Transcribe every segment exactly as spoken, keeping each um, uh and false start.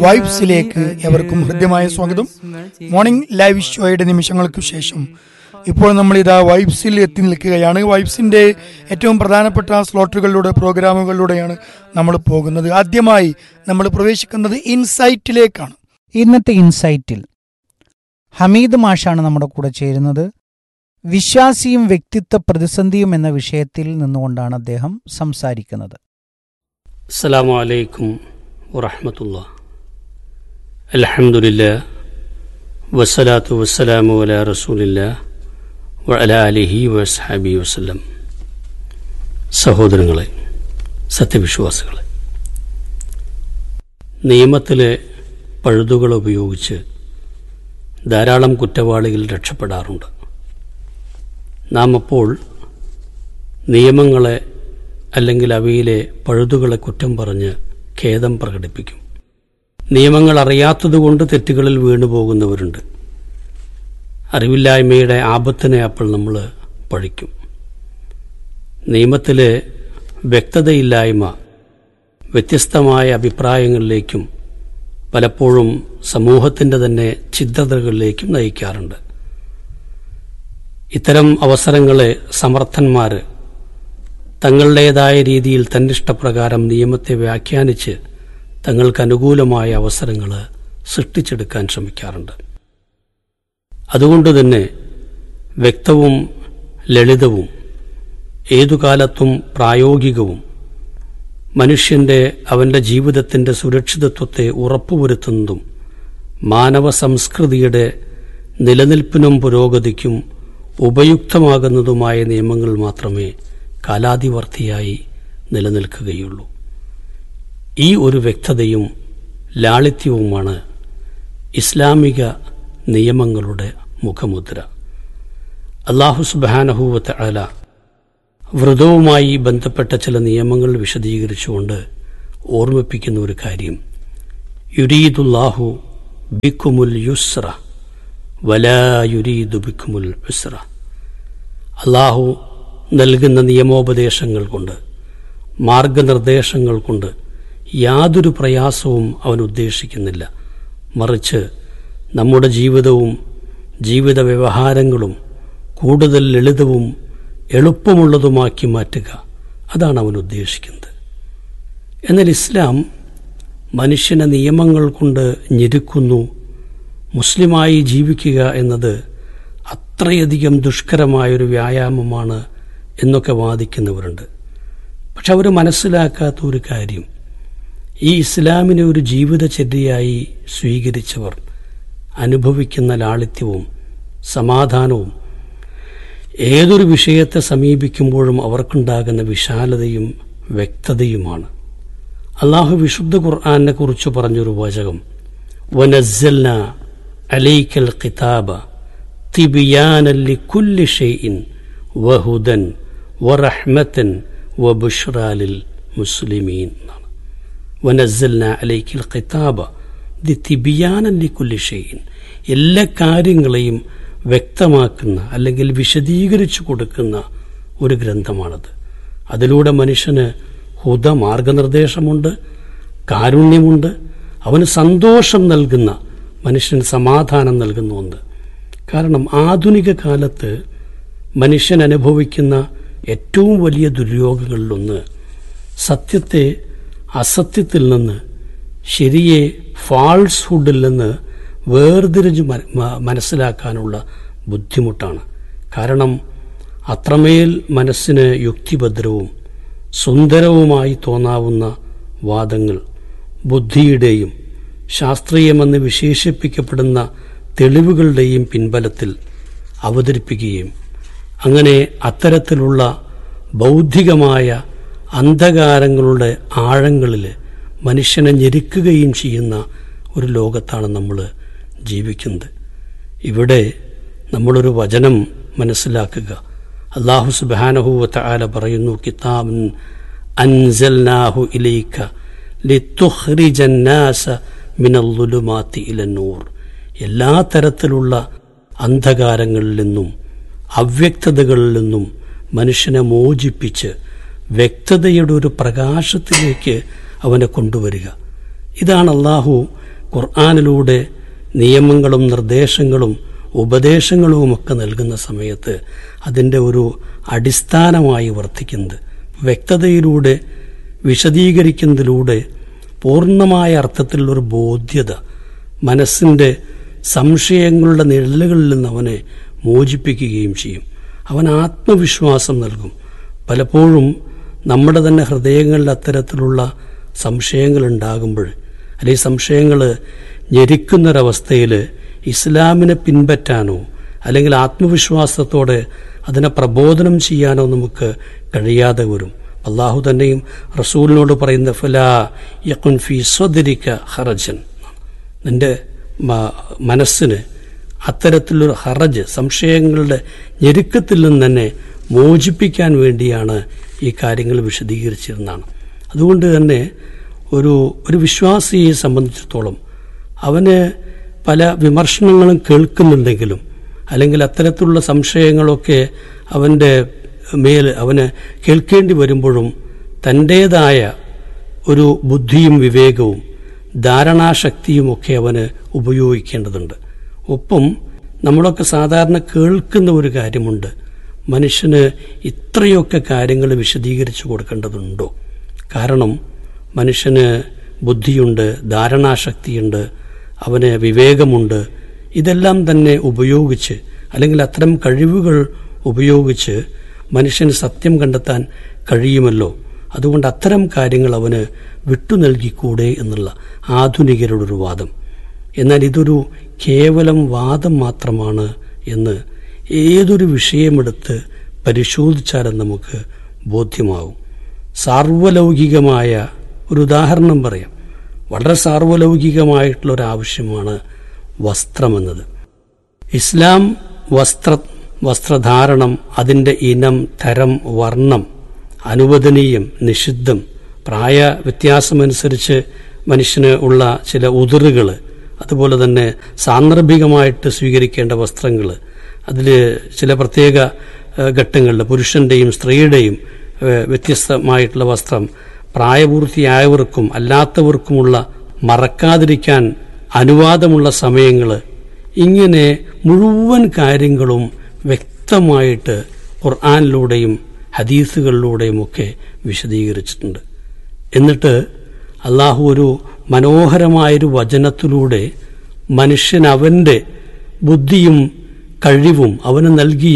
വൈബ്സിലേക്ക് എവർക്കും ഹൃദ്യമായ സ്വാഗതം. Morning live ഷോയുടെ നിമിഷങ്ങൾക്ക് ശേഷം ഇപ്പോൾ നമ്മൾ ഇതാ വൈബ്സിൽ എത്തി നിൽക്കുകയാണ്. വൈബ്സിന്റെ ഏറ്റവും പ്രധാനപ്പെട്ട സ്ലോട്ടുകളിലൂടെ പ്രോഗ്രാമുകളിലൂടെയാണ് നമ്മൾ പോകുന്നത്. ആദ്യമായി നമ്മൾ പ്രവേശിക്കുന്നത് ഇൻസൈറ്റിലേക്കാണ്. ഇന്നത്തെ ഇൻസൈറ്റിൽ ഹമീദ് മാഷാണ് നമ്മുടെ കൂടെ ചേരുന്നത്. വിശ്വാസിയും വ്യക്തിത്വ പ്രതിസന്ധിയും എന്ന വിഷയത്തിൽ നിന്നുകൊണ്ടാണ് അദ്ദേഹം സംസാരിക്കുന്നത്. അസ്സലാമു അലൈക്കും വറഹ്മത്തുള്ളാഹി. അൽഹംദുലില്ലാഹ് വസ്സലാത്തു വസ്സലാമു അലാ റസൂലില്ലാഹ് വഅലാ ആലിഹി വസ്ഹബിഹി വസല്ലം. സഹോദരങ്ങളെ, സത്യവിശ്വാസികളെ, നിയമത്തിലെ പഴുതുകൾ ഉപയോഗിച്ച് ധാരാളം കുറ്റവാളികൾ രക്ഷപ്പെടാറുണ്ട്. നാം അപ്പോൾ നിയമങ്ങളെ അല്ലെങ്കിൽ അവയിലെ പഴുതുകളെ കുറ്റം പറഞ്ഞ് ഖേദം പ്രകടിപ്പിക്കും. നിയമങ്ങൾ അറിയാത്തതുകൊണ്ട് തെറ്റുകളിൽ വീണുപോകുന്നവരുണ്ട്. അറിവില്ലായ്മയുടെ ആപത്തിനെ അപ്പോൾ നമ്മൾ പഴിക്കും. നിയമത്തിലെ വ്യക്തതയില്ലായ്മ വ്യത്യസ്തമായ അഭിപ്രായങ്ങളിലേക്കും പലപ്പോഴും സമൂഹത്തിൻ്റെ തന്നെ ഛിദ്രതകളിലേക്കും നയിക്കാറുണ്ട്. ഇത്തരം അവസരങ്ങളെ സമർത്ഥന്മാർ തങ്ങളുടേതായ രീതിയിൽ തന്നിഷ്ടപ്രകാരം നിയമത്തെ വ്യാഖ്യാനിച്ച് തങ്ങൾക്ക് അനുകൂലമായ അവസരങ്ങൾ സൃഷ്ടിച്ചെടുക്കാൻ ശ്രമിക്കാറുണ്ട്. അതുകൊണ്ട് തന്നെ വ്യക്തവും ലളിതവും ഏതുകാലത്തും പ്രായോഗികവും മനുഷ്യന്റെ അവന്റെ ജീവിതത്തിന്റെ സുരക്ഷിതത്വത്തെ ഉറപ്പുവരുത്തുന്നതും മാനവ സംസ്കൃതിയുടെ നിലനിൽപ്പിനും പുരോഗതിക്കും ഉപയുക്തമാകുന്നതുമായ നിയമങ്ങൾ മാത്രമേ കാലാതിവർത്തിയായി നിലനിൽക്കുകയുള്ളൂ. ഈ ഒരു വ്യക്തതയും ലാളിത്യവുമാണ് ഇസ്ലാമിക നിയമങ്ങളുടെ മുഖമുദ്ര. അല്ലാഹു സുബ്ഹാനഹു വ തആല വ്രതവുമായി ബന്ധപ്പെട്ട ചില നിയമങ്ങൾ വിശദീകരിച്ചുകൊണ്ട് ഓർമ്മിപ്പിക്കുന്ന ഒരു കാര്യം, യുരീദുല്ലാഹു ബിക്കുമുൽ യുസ്ര വലാ യുരീദു ബിക്കുമുൽ ഉസ്ര. അല്ലാഹു നൽകുന്ന നിയമോപദേശങ്ങൾ കൊണ്ട്, മാർഗനിർദ്ദേശങ്ങൾ കൊണ്ട് യാതൊരു പ്രയാസവും അവൻ ഉദ്ദേശിക്കുന്നില്ല. മറിച്ച് നമ്മുടെ ജീവിതവും ജീവിത വ്യവഹാരങ്ങളും കൂടുതൽ ലളിതവും എളുപ്പമുള്ളതുമാക്കി മാറ്റുക, അതാണ് അവൻ ഉദ്ദേശിക്കുന്നത്. എന്നാൽ ഇസ്ലാം മനുഷ്യനെ നിയമങ്ങൾ കൊണ്ട് ഞെരുക്കുന്നു. മുസ്ലിമായി ജീവിക്കുക എന്നത് അത്രയധികം ദുഷ്കരമായൊരു വ്യായാമമാണ് എന്നൊക്കെ വാദിക്കുന്നവരുണ്ട്. പക്ഷെ അവർ മനസ്സിലാക്കാത്ത ഒരു കാര്യം, ഈ ഇസ്ലാമിനെ ഒരു ജീവിതചര്യയായി സ്വീകരിച്ചവർ അനുഭവിക്കുന്ന ലാളിത്യവും സമാധാനവും ഏതൊരു വിഷയത്തെ സമീപിക്കുമ്പോഴും അവർക്കുണ്ടാകുന്ന വിശാലതയും വ്യക്തതയുമാണ്. അല്ലാഹു വിശുദ്ധ ഖുർആനെ കുറിച്ച് പറഞ്ഞൊരു വാചകം, വനസ്സൽനാ അലൈക്കൽ ഖിതാബ തിബിയാനൻ ലികുല്ലി ഷൈഇൻ വഹുദൻ വറഹ്മതൻ വബുശ്റാ ലിൽ മുസ്ലിമീൻ എന്നാണ്. വനസ്സൽനാ അലൈക്കൽ ഖിതാബ തിബിയാനൻ ലികുല്ലി ഷൈഇൻ, എല്ലാ കാര്യങ്ങളെയും വ്യക്തമാക്കുന്ന അല്ലെങ്കിൽ വിശദീകരിച്ചു കൊടുക്കുന്ന ഒരു ഗ്രന്ഥമാണത്. അതിലൂടെ മനുഷ്യന് ഹുദ മാർഗനിർദ്ദേശമുണ്ട്, കാരുണ്യമുണ്ട്, അവന് സന്തോഷം നൽകുന്ന, മനുഷ്യന് സമാധാനം നൽകുന്ന ഒന്ന്. കാരണം ആധുനിക കാലത്ത് മനുഷ്യൻ അനുഭവിക്കുന്ന ഏറ്റവും വലിയ ദുര്യോഗങ്ങളിലൊന്ന് സത്യത്തെ അസത്യത്തിൽ നിന്ന്, ശരിയെ ഫാൾസ്ഹുഡിൽ നിന്ന് വേർതിരിഞ്ഞ് മനസ്സിലാക്കാനുള്ള ബുദ്ധിമുട്ടാണ്. കാരണം അത്രമേൽ മനസ്സിന് യുക്തിഭദ്രവും സുന്ദരവുമായി തോന്നാവുന്ന വാദങ്ങൾ ബുദ്ധിയുടെയും ശാസ്ത്രീയമെന്ന് വിശേഷിപ്പിക്കപ്പെടുന്ന തെളിവുകളുടെയും പിൻബലത്തിൽ അവതരിപ്പിക്കുകയും അങ്ങനെ അത്തരത്തിലുള്ള ബൗദ്ധികമായ അന്ധകാരങ്ങളുടെ ആഴങ്ങളിൽ മനുഷ്യനെ ഞെരുക്കുകയും ചെയ്യുന്ന ഒരു ലോകത്താണ് നമ്മൾ ജീവിക്കുന്നത്. ഇവിടെ നമ്മളൊരു വചനം മനസ്സിലാക്കുക. അല്ലാഹു സുബ്ഹാനഹു വ തആല പറയുന്നു, കിതാബൻ അൻസൽനാഹു ഇലൈക ലിതുഖ്രിജൻ നാസ മിനൽ ളുലുമാതി ഇലൻ നൂർ. എല്ലാ തരത്തിലുള്ള അന്ധകാരങ്ങളിൽ നിന്നും അവ്യക്തതകളിൽ നിന്നും മനുഷ്യനെ മോചിപ്പിച്ച് വ്യക്തതയുടെ ഒരു പ്രകാശത്തിലേക്ക് അവനെ കൊണ്ടുവരിക. ഇതാണ് അല്ലാഹു ഖുർആനിലൂടെ നിയമങ്ങളും നിർദ്ദേശങ്ങളും ഉപദേശങ്ങളുമൊക്കെ നൽകുന്ന സമയത്ത് അതിൻ്റെ ഒരു അടിസ്ഥാനമായി വർത്തിക്കുന്നത് വ്യക്തതയിലൂടെ വിശദീകരിക്കുന്നതിലൂടെ പൂർണ്ണമായ അർത്ഥത്തിലുള്ളൊരു ബോധ്യത മനസ്സിൻ്റെ സംശയങ്ങളുടെ നിഴലുകളിൽ നിന്ന് അവനെ മോചിപ്പിക്കുകയും ചെയ്യും. അവൻ ആത്മവിശ്വാസം നൽകും. പലപ്പോഴും നമ്മുടെ തന്നെ ഹൃദയങ്ങളിൽ അത്തരത്തിലുള്ള സംശയങ്ങൾ ഉണ്ടാകുമ്പോൾ, അല്ലെങ്കിൽ സംശയങ്ങൾ ഞെരിക്കുന്നൊരവസ്ഥയിൽ ഇസ്ലാമിനെ പിൻപറ്റാനോ അല്ലെങ്കിൽ ആത്മവിശ്വാസത്തോടെ അതിനെ പ്രബോധനം ചെയ്യാനോ നമുക്ക് കഴിയാതെ വരും. അള്ളാഹു തന്നെയും റസൂലിനോട് പറയുന്ന ഫലാ യഖുൻ ഫീ സ്വദ്രിക ഹറജൻ, നിന്റെ മനസ്സിന് അത്തരത്തിലൊരു ഹറജ്, സംശയങ്ങളുടെ ഞെരുക്കത്തിൽ നിന്ന് തന്നെ മോചിപ്പിക്കാൻ വേണ്ടിയാണ് ഈ കാര്യങ്ങൾ വിശദീകരിച്ചിരുന്നതാണ്. അതുകൊണ്ട് തന്നെ ഒരു ഒരു വിശ്വാസിയെ സംബന്ധിച്ചിടത്തോളം അവന് പല വിമർശനങ്ങളും കേൾക്കുന്നുണ്ടെങ്കിലും അല്ലെങ്കിൽ അത്തരത്തിലുള്ള സംശയങ്ങളൊക്കെ അവൻ്റെ മേൽ അവന് കേൾക്കേണ്ടി വരുമ്പോഴും തൻ്റേതായ ഒരു ബുദ്ധിയും വിവേകവും ധാരണാശക്തിയുമൊക്കെ അവന് ഉപയോഗിക്കേണ്ടതുണ്ട്. ഒപ്പം നമ്മളൊക്കെ സാധാരണ കേൾക്കുന്ന ഒരു കാര്യമുണ്ട്, മനുഷ്യന് ഇത്രയൊക്കെ കാര്യങ്ങൾ വിശദീകരിച്ചു കൊടുക്കേണ്ടതുണ്ടോ? കാരണം മനുഷ്യന് ബുദ്ധിയുണ്ട്, ധാരണാശക്തിയുണ്ട്, അവന് വിവേകമുണ്ട്. ഇതെല്ലാം തന്നെ ഉപയോഗിച്ച് അല്ലെങ്കിൽ അത്തരം കഴിവുകൾ ഉപയോഗിച്ച് മനുഷ്യന് സത്യം കണ്ടെത്താൻ കഴിയുമല്ലോ. അതുകൊണ്ട് അത്തരം കാര്യങ്ങൾ അവന് വിട്ടു നൽകിക്കൂടെ എന്നുള്ള ആധുനികരുടെ ഒരു വാദം. എന്നാൽ ഇതൊരു കേവലം വാദം മാത്രമാണ് എന്ന് ഏതൊരു വിഷയമെടുത്ത് പരിശോധിച്ചാലും നമുക്ക് ബോധ്യമാവും. സാർവലൗകികമായ ഒരു ഉദാഹരണം പറയാം. വളരെ സാർവലൗകികമായിട്ടുള്ളൊരാവശ്യമാണ് വസ്ത്രമെന്നത്. ഇസ്ലാം വസ്ത്ര വസ്ത്രധാരണം, അതിൻ്റെ ഇനം, തരം, വർണ്ണം, അനുവദനീയം, നിഷിദ്ധം, പ്രായ വ്യത്യാസമനുസരിച്ച് മനുഷ്യന് ഉള്ള ചില ഉതിറുകൾ, അതുപോലെ തന്നെ സാന്ദർഭികമായിട്ട് സ്വീകരിക്കേണ്ട വസ്ത്രങ്ങൾ, അതിൽ ചില പ്രത്യേക ഘട്ടങ്ങളിൽ പുരുഷൻ്റെയും സ്ത്രീയുടെയും വ്യത്യസ്തമായിട്ടുള്ള വസ്ത്രം, പ്രായപൂർത്തിയായവർക്കും അല്ലാത്തവർക്കുമുള്ള മറക്കാതിരിക്കാൻ അനുവാദമുള്ള സമയങ്ങൾ, ഇങ്ങനെ മുഴുവൻ കാര്യങ്ങളും വ്യക്തമായിട്ട് ഖുർആനിലൂടെയും ഹദീസുകളിലൂടെയും ഒക്കെ വിശദീകരിച്ചിട്ടുണ്ട്. എന്നിട്ട് അള്ളാഹു ഒരു മനോഹരമായൊരു വചനത്തിലൂടെ മനുഷ്യൻ അവൻ്റെ ബുദ്ധിയും കഴിവും അവന് നൽകിയ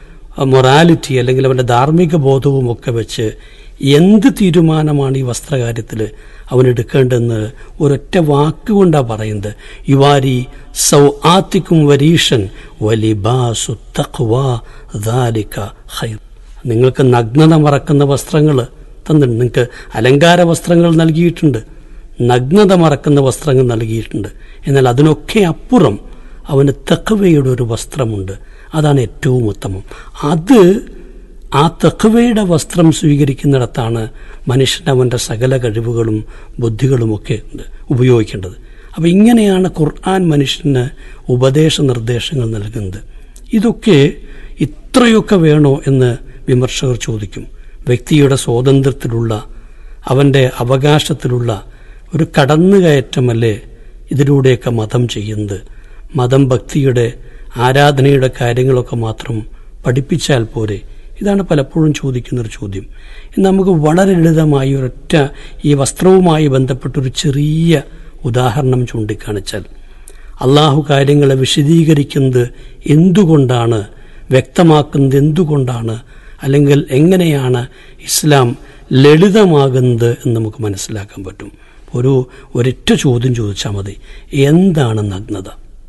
മൊറാലിറ്റി അല്ലെങ്കിൽ അവൻ്റെ ധാർമ്മിക ബോധവും ഒക്കെ വെച്ച് എന്ത് തീരുമാനമാണ് ഈ വസ്ത്രകാര്യത്തിൽ അവനെടുക്കേണ്ടതെന്ന് ഒരൊറ്റ വാക്കുകൊണ്ടാണ് പറയുന്നത്. യുവാരി സൗ ആത്തിക്കും വരീഷൻ വലിബാസു തഖ്വാ ദാലിക ഖൈർ. നിങ്ങൾക്ക് നഗ്നത മറക്കുന്ന വസ്ത്രങ്ങൾ തന്നിട്ടുണ്ട്, നിങ്ങൾക്ക് അലങ്കാര വസ്ത്രങ്ങൾ നൽകിയിട്ടുണ്ട്, നഗ്നത മറക്കുന്ന വസ്ത്രങ്ങൾ നൽകിയിട്ടുണ്ട്. എന്നാൽ അതിനൊക്കെ അപ്പുറം അവന് തഖ്വയുടെ ഒരു വസ്ത്രമുണ്ട്, അതാണ് ഏറ്റവും ഉത്തമം. അത് ആ തഖ്വയുടെ വസ്ത്രം സ്വീകരിക്കുന്നിടത്താണ് മനുഷ്യൻ അവൻ്റെ സകല കഴിവുകളും ബുദ്ധികളുമൊക്കെ ഉപയോഗിക്കേണ്ടത്. അപ്പം ഇങ്ങനെയാണ് ഖുർആൻ മനുഷ്യന് ഉപദേശ നിർദ്ദേശങ്ങൾ നൽകുന്നത്. ഇതൊക്കെ ഇത്രയൊക്കെ വേണോ എന്ന് വിമർശകർ ചോദിക്കും. വ്യക്തിയുടെ സ്വാതന്ത്ര്യത്തിലുള്ള അവൻ്റെ അവകാശത്തിലുള്ള ഒരു കടന്നുകയറ്റമല്ലേ ഇതിലൂടെയൊക്കെ മതം ചെയ്യുന്നത്? മതം ഭക്തിയുടെ ആരാധനയുടെ കാര്യങ്ങളൊക്കെ മാത്രം പഠിപ്പിച്ചാൽ പോരെ? ഇതാണ് പലപ്പോഴും ചോദിക്കുന്നൊരു ചോദ്യം. നമുക്ക് വളരെ ലളിതമായി ഒരൊറ്റ ഈ വസ്ത്രവുമായി ബന്ധപ്പെട്ടൊരു ചെറിയ ഉദാഹരണം ചൂണ്ടിക്കാണിച്ചാൽ, അള്ളാഹു കാര്യങ്ങളെ വിശദീകരിക്കുന്നത് എന്തുകൊണ്ടാണ്, വ്യക്തമാക്കുന്നത് എന്തുകൊണ്ടാണ്, അല്ലെങ്കിൽ എങ്ങനെയാണ് ഇസ്ലാം ലളിതമാകുന്നത് എന്ന് നമുക്ക് മനസ്സിലാക്കാൻ പറ്റും. ഒരു ഒരൊറ്റ ചോദ്യം ചോദിച്ചാൽ മതി, എന്താണ് നഗ്നത?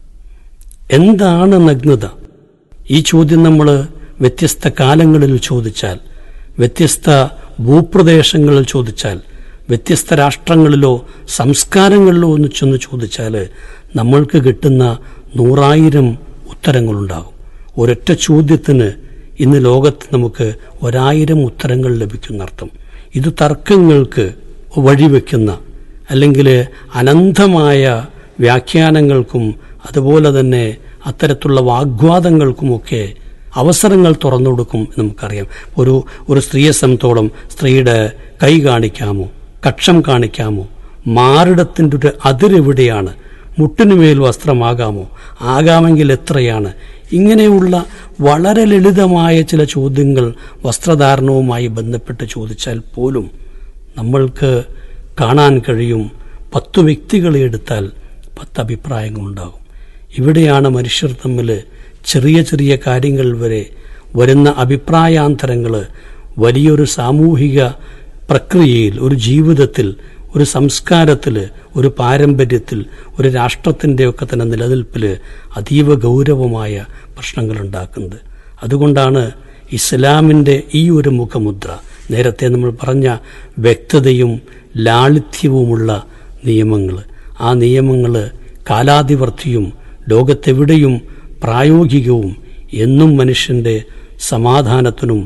എന്താണ് നഗ്നത? ഈ ചോദ്യം നമ്മൾ വ്യത്യസ്ത കാലങ്ങളിൽ ചോദിച്ചാൽ, വ്യത്യസ്ത ഭൂപ്രദേശങ്ങളിൽ ചോദിച്ചാൽ, വ്യത്യസ്ത രാഷ്ട്രങ്ങളിലോ സംസ്കാരങ്ങളിലോ ഒന്ന് ചെന്ന് ചോദിച്ചാൽ നമ്മൾക്ക് കിട്ടുന്ന നൂറായിരം ഉത്തരങ്ങളുണ്ടാകും. ഒരൊറ്റ ചോദ്യത്തിന് ഇന്ന് ലോകത്ത് നമുക്ക് ഒരായിരം ഉത്തരങ്ങൾ ലഭിക്കുന്നർത്ഥം. ഇത് തർക്കങ്ങൾക്ക് വഴിവെക്കുന്ന അല്ലെങ്കിൽ അനന്തമായ വ്യാഖ്യാനങ്ങൾക്കും അതുപോലെ തന്നെ അത്തരത്തിലുള്ള വാഗ്വാദങ്ങൾക്കുമൊക്കെ അവസരങ്ങൾ തുറന്നു കൊടുക്കും. നമുക്കറിയാം, ഒരു ഒരു സ്ത്രീയെ സംബന്ധിച്ചോളം സ്ത്രീയുടെ കൈ കാണിക്കാമോ, കക്ഷം കാണിക്കാമോ, മാറിടത്തിൻ്റെ ഒരു അതിരെവിടെയാണ്, മുട്ടിനുമേൽ വസ്ത്രമാകാമോ? ആകാമെങ്കിൽ എത്രയാണ്? ഇങ്ങനെയുള്ള വളരെ ലളിതമായ ചില ചോദ്യങ്ങൾ വസ്ത്രധാരണവുമായി ബന്ധപ്പെട്ട് ചോദിച്ചാൽ പോലും നമ്മൾക്ക് കാണാൻ കഴിയും, പത്തു വ്യക്തികളെ എടുത്താൽ പത്ത് അഭിപ്രായങ്ങളുണ്ടാകും. ഇവിടെയാണ് മനുഷ്യർ തമ്മിൽ ചെറിയ ചെറിയ കാര്യങ്ങൾ വരെ വരുന്ന അഭിപ്രായാന്തരങ്ങൾ വലിയൊരു സാമൂഹിക പ്രക്രിയയിൽ, ഒരു ജീവിതത്തിൽ, ഒരു സംസ്കാരത്തിൽ, ഒരു പാരമ്പര്യത്തിൽ, ഒരു രാഷ്ട്രത്തിൻ്റെയൊക്കെ തന്നെ നിലനിൽപ്പിൽ അതീവ ഗൗരവമായ പ്രശ്നങ്ങൾ ഉണ്ടാക്കുന്നത്. അതുകൊണ്ടാണ് ഇസ്ലാമിൻ്റെ ഈ ഒരു മുഖമുദ്ര, നേരത്തെ നമ്മൾ പറഞ്ഞ വ്യക്തതയും ലാളിത്യവുമുള്ള നിയമങ്ങൾ, ആ നിയമങ്ങൾ കാലാതിവർത്തിയും ലോകത്തെവിടെയും പ്രായോഗികവും എന്നും മനുഷ്യൻ്റെ സമാധാനത്തിനും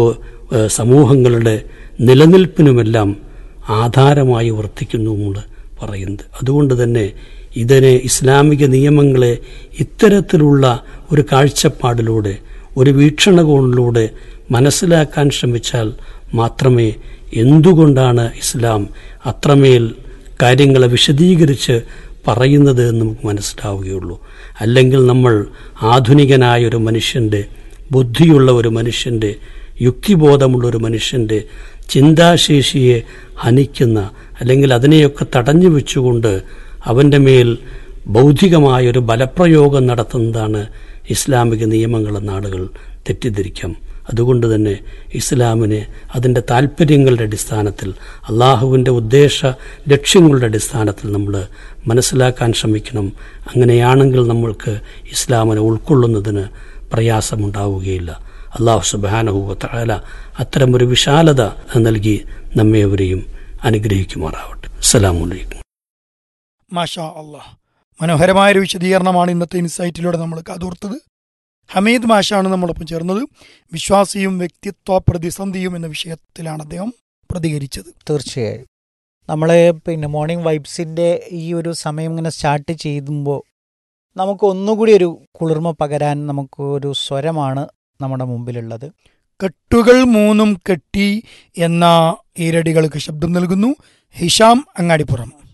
സമൂഹങ്ങളുടെ നിലനിൽപ്പിനുമെല്ലാം ആധാരമായി വർത്തിക്കുന്നുവെന്ന് പറയുന്നത്. അതുകൊണ്ട് തന്നെ ഇതിനെ, ഇസ്ലാമിക നിയമങ്ങളെ ഇത്തരത്തിലുള്ള ഒരു കാഴ്ചപ്പാടിലൂടെ, ഒരു വീക്ഷണകോണിലൂടെ മനസ്സിലാക്കാൻ ശ്രമിച്ചാൽ മാത്രമേ എന്തുകൊണ്ടാണ് ഇസ്ലാം അത്രമേൽ കാര്യങ്ങളെ വിശദീകരിച്ച് പറയുന്നത് എന്ന് നമുക്ക് മനസ്സിലാവുകയുള്ളൂ. അല്ലെങ്കിൽ നമ്മൾ ആധുനികനായ ഒരു മനുഷ്യൻ്റെ, ബുദ്ധിയുള്ള ഒരു മനുഷ്യൻ്റെ, യുക്തിബോധമുള്ള ഒരു മനുഷ്യൻ്റെ ചിന്താശേഷിയെ ഹനിക്കുന്ന, അല്ലെങ്കിൽ അതിനെയൊക്കെ തടഞ്ഞു വെച്ചുകൊണ്ട് അവൻ്റെ മേൽ ബൗദ്ധികമായൊരു ബലപ്രയോഗം നടത്തുന്നതാണ് ഇസ്ലാമിക നിയമങ്ങളെന്ന ആളുകൾ തെറ്റിദ്ധരിക്കാം. അതുകൊണ്ട് തന്നെ ഇസ്ലാമിനെ അതിൻ്റെ താല്പര്യങ്ങളുടെ അടിസ്ഥാനത്തിൽ, അള്ളാഹുവിൻ്റെ ഉദ്ദേശ ലക്ഷ്യങ്ങളുടെ അടിസ്ഥാനത്തിൽ നമ്മൾ മനസ്സിലാക്കാൻ ശ്രമിക്കണം. അങ്ങനെയാണെങ്കിൽ നമ്മൾക്ക് ഇസ്ലാമിനെ ഉൾക്കൊള്ളുന്നതിന് പ്രയാസമുണ്ടാവുകയില്ല. അള്ളാഹു സുബ്ഹാനഹു വ തആല അത്തരമൊരു വിശാലത നൽകി നമ്മേവരെയും അനുഗ്രഹിക്കുമാറാവട്ടെ. അസ്സലാമു അലൈക്കും. മാഷാ അല്ലാഹ്, മനോഹരമായൊരു വിശദീകരണമാണ് ഇന്നത്തെ ഇൻസൈറ്റിലൂടെ നമ്മൾ കാതോർത്തത്. ഹമീദ് മാഷാണ് നമ്മളൊപ്പം ചേർന്നത്. വിശ്വാസിയും വ്യക്തിത്വ പ്രതിസന്ധിയും എന്ന വിഷയത്തിലാണ് അദ്ദേഹം പ്രതികരിച്ചത്. തീർച്ചയായും നമ്മൾ പിന്നെ മോർണിംഗ് വൈബ്സിൻ്റെ ഈ ഒരു സമയം ഇങ്ങനെ സ്റ്റാർട്ട് ചെയ്യുമ്പോൾ നമുക്ക് ഒന്നുകൂടി ഒരു കുളിർമ പകരാൻ നമുക്ക് ഒരു സ്വരമാണ് നമ്മുടെ മുമ്പിലുള്ളത്. കെട്ടുകൾ മൂന്നും കെട്ടി എന്ന ഈരടികൾക്ക് ശബ്ദം നൽകുന്നു ഹിഷാം അങ്ങാടിപ്പുറം.